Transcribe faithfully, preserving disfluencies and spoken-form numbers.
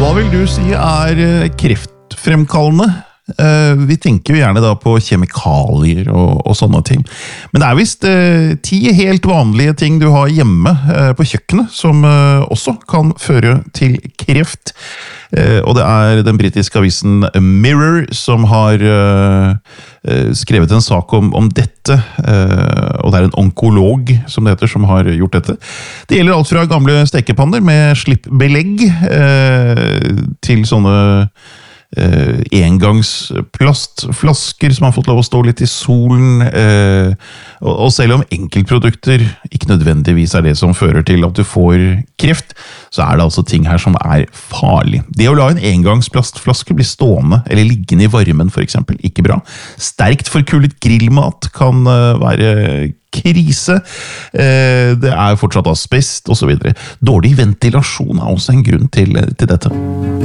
Hva vil du si er eh, kreftfremkallende? Eh, vi tenker jo gjerne da på kjemikalier og, og sånne ting. Men det er vist eh, ti helt vanlige ting du har hjemme eh, på kjøkkenet, som eh, også kan føre til kreft. Eh, og det er den britiske avisen Mirror som har eh, eh, skrevet en sak om, om dette. Eh, og det er en onkolog som det heter, som har gjort dette. Det gjelder alt fra gamle stekepanner med slippbelegg eh, til sånne Uh, engangsplastflasker som har fått lov å stå litt i solen, uh, og, og selv om enkeltprodukter ikke nødvendigvis er det som fører til at du får kreft, så er det altså ting her som er farlig. Det å la en engangsplastflaske bli stående eller liggende i varmen for eksempel, ikke bra. Sterkt forkulet grillmat kan uh, være krise, uh, det er fortsatt asbest og så videre. Dårlig ventilasjon er også en grunn til, til dette.